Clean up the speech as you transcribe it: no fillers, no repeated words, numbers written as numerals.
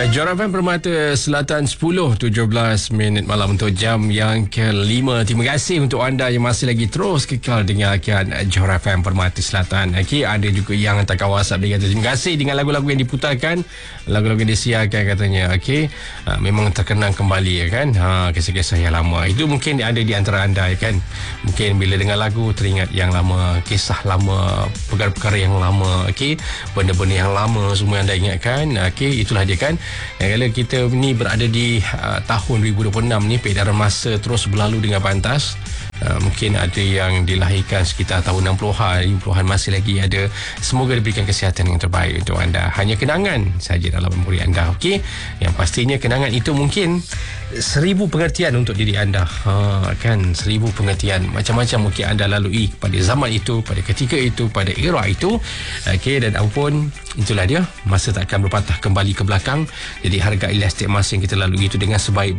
Johor FM Permata Selatan 10.17 minit malam untuk jam yang ke-5. Terima kasih untuk anda yang masih lagi terus kekal dengarkan Johor FM Permata Selatan. Okey, ada juga yang hantarkan WhatsApp, dia kata terima kasih dengan lagu-lagu yang diputarkan, lagu-lagu yang disiarkan katanya. Okey, memang terkenang kembali ya kan. Kisah-kisah yang lama itu mungkin ada di antara anda ya kan. Mungkin bila dengar lagu teringat yang lama, kisah lama, perkara-perkara yang lama. Okey, benda-benda yang lama semua anda ingatkan. Okey, itulah dia kan. Kalau kita ni berada di tahun 2026 ni, peredaran masa terus berlalu dengan pantas. Mungkin ada yang dilahirkan sekitar tahun 60-an, 70-an, masih lagi ada. Semoga diberikan kesihatan yang terbaik untuk anda. Hanya kenangan saja dalam memori anda. Okey, yang pastinya kenangan itu mungkin 1000 pengertian untuk diri anda. Kan 1000 pengertian macam-macam mungkin anda lalui pada zaman itu, pada ketika itu, pada era itu. Okey, dan ampun, itulah dia, masa tak akan berpatah kembali ke belakang. Jadi hargai setiap masa yang kita lalui itu dengan sebaik-baik.